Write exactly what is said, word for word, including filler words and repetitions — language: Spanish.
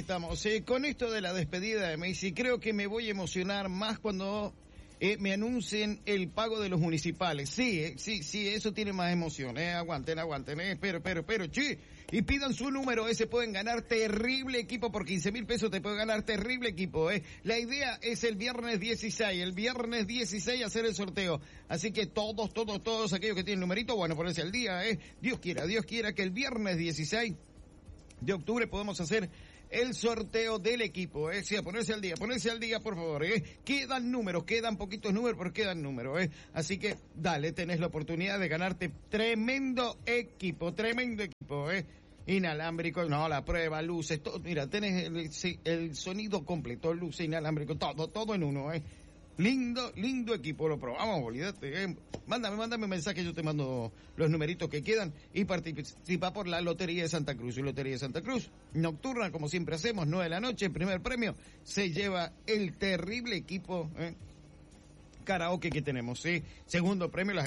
estamos. Eh, con esto de la despedida de Messi, creo que me voy a emocionar más cuando eh, me anuncien el pago de los municipales. Sí, eh, sí, sí, eso tiene más emoción. Eh, aguanten, aguanten, eh, pero, pero, pero, chi. Y pidan su número, ese pueden ganar terrible equipo, por quince mil pesos te puede ganar terrible equipo, eh. La idea es el viernes dieciséis, el viernes dieciséis hacer el sorteo. Así que todos, todos, todos aquellos que tienen numerito, bueno, ponerse al día, eh. Dios quiera, Dios quiera que el viernes dieciséis de octubre podemos hacer el sorteo del equipo, eh, sí, a ponerse al día, ponerse al día, por favor, eh, quedan números, quedan poquitos números, pero quedan números, eh, así que, dale, tenés la oportunidad de ganarte tremendo equipo, tremendo equipo, eh, inalámbrico, no, la prueba, luces, todo, mira, tenés el, sí, el sonido completo, luces, inalámbrico, todo, todo en uno, eh. Lindo, lindo equipo, lo probamos, olvídate, eh. Mándame, mándame un mensaje, yo te mando los numeritos que quedan y participa por la Lotería de Santa Cruz. Y Lotería de Santa Cruz, nocturna, como siempre hacemos, nueve de la noche, primer premio, se lleva el terrible equipo, eh, karaoke que tenemos, sí. Segundo premio, la